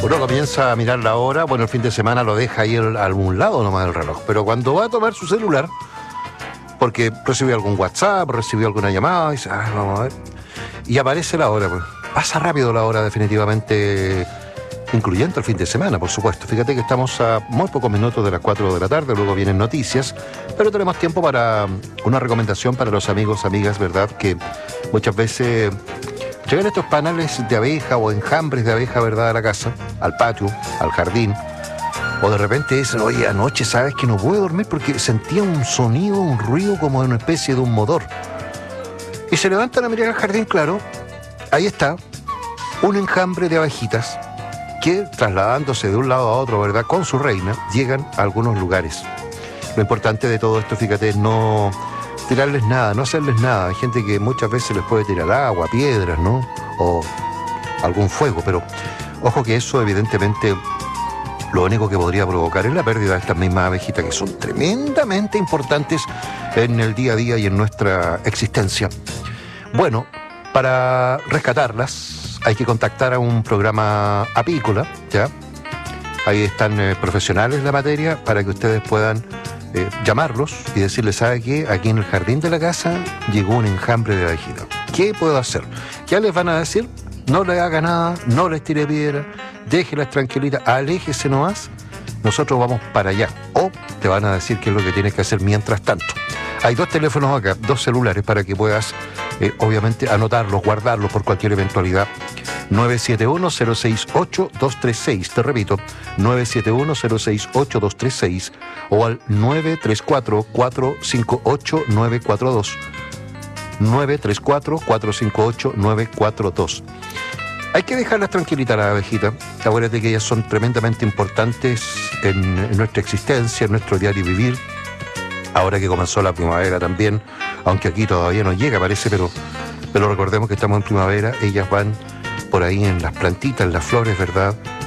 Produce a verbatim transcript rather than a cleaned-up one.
Uno comienza a mirar la hora, bueno, el fin de semana lo deja ahí a algún lado nomás del reloj, pero cuando va a tomar su celular, porque recibió algún WhatsApp, recibió alguna llamada, y dice, ah, vamos a ver, y aparece la hora, pues. Pasa rápido la hora definitivamente, incluyendo el fin de semana, por supuesto. Fíjate que estamos a muy pocos minutos de las cuatro de la tarde, luego vienen noticias, pero tenemos tiempo para una recomendación para los amigos, amigas, ¿verdad? Que muchas veces llegan estos panales de abeja o enjambres de abeja, ¿verdad?, a la casa, al patio, al jardín, o de repente dicen, oye, anoche sabes que no pude dormir porque sentía un sonido, un ruido como de una especie de un motor. Y se levantan a mirar al jardín, claro, ahí está, un enjambre de abejitas que, trasladándose de un lado a otro, ¿verdad?, con su reina, llegan a algunos lugares. Lo importante de todo esto, fíjate, es no tirarles nada, no hacerles nada. Hay gente que muchas veces les puede tirar agua, piedras, ¿no?, o algún fuego, pero ojo que eso evidentemente lo único que podría provocar es la pérdida de estas mismas abejitas, que son tremendamente importantes en el día a día y en nuestra existencia. Bueno, para rescatarlas hay que contactar a un programa apícola, ¿ya? Ahí están eh, profesionales de la materia para que ustedes puedan eh, llamarlos y decirles, ¿sabe qué? Aquí en el jardín de la casa llegó un enjambre de abejitas. ¿Qué puedo hacer? ¿Qué les van a decir? No le haga nada, no les tire piedra, déjelas tranquilitas, aléjese nomás, nosotros vamos para allá. O te van a decir qué es lo que tienes que hacer mientras tanto. Hay dos teléfonos acá, dos celulares para que puedas, eh, obviamente, anotarlos, guardarlos por cualquier eventualidad. nueve siete uno cero seis ocho dos tres seis, te repito, nueve siete uno cero seis ocho dos tres seis o al nueve tres cuatro cuatro cinco ocho nueve cuatro dos. nueve tres cuatro cuatro cinco ocho nueve cuatro dos. Hay que dejarlas tranquilitas las abejitas. Acuérdate que ellas son tremendamente importantes en, en nuestra existencia, en nuestro diario vivir. Ahora que comenzó la primavera también, aunque aquí todavía no llega, parece, pero, pero recordemos que estamos en primavera, ellas van por ahí en las plantitas, en las flores, ¿verdad?,